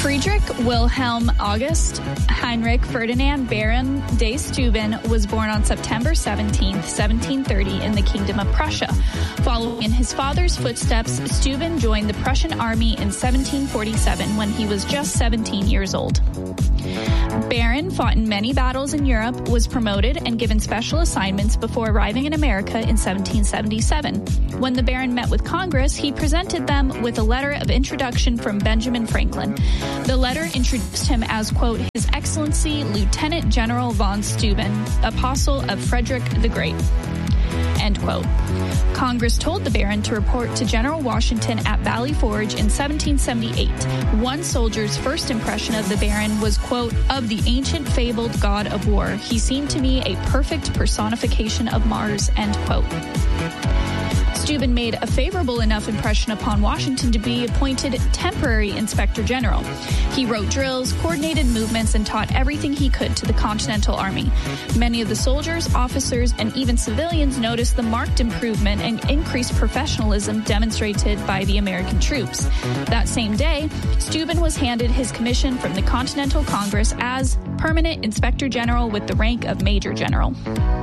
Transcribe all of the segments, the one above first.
Friedrich Wilhelm August Heinrich Ferdinand Baron de Steuben was born on September 17, 1730 in the Kingdom of Prussia. Following in his father's footsteps, Steuben joined the Prussian army in 1747 when he was just 17 years old. Baron fought in many battles in Europe, was promoted and given special assignments before arriving in America in 1777. When the Baron met with Congress, he presented them with a letter of introduction from Benjamin Franklin. The letter introduced him as, quote, His Excellency Lieutenant General von Steuben, Apostle of Frederick the Great. End quote. Congress told the Baron to report to General Washington at Valley Forge in 1778. One soldier's first impression of the Baron was, quote, of the ancient fabled god of war. He seemed to me a perfect personification of Mars, end quote. Steuben made a favorable enough impression upon Washington to be appointed temporary inspector general. He wrote drills, coordinated movements, and taught everything he could to the Continental Army. Many of the soldiers, officers, and even civilians noticed the marked improvement and increased professionalism demonstrated by the American troops. That same day, Steuben was handed his commission from the Continental Congress as permanent inspector general with the rank of major general.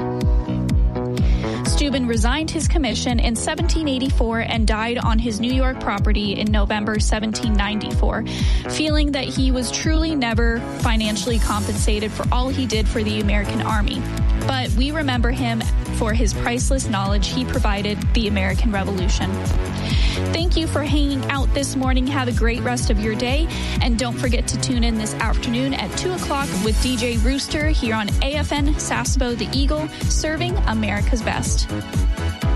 Steuben resigned his commission in 1784 and died on his New York property in November 1794, feeling that he was truly never financially compensated for all he did for the American Army. But we remember him for his priceless knowledge he provided the American Revolution. Thank you for hanging out this morning. Have a great rest of your day. And don't forget to tune in this afternoon at 2 o'clock with DJ Rooster here on AFN Sasebo the Eagle, serving America's best.